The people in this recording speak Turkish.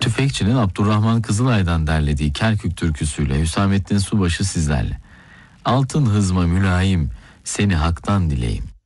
Tüfekçi'nin Abdurrahman Kızılay'dan derlediği Kerkük türküsüyle Hüsamettin Subaşı sizlerle. Altın hızma mülayim, seni haktan dileyim.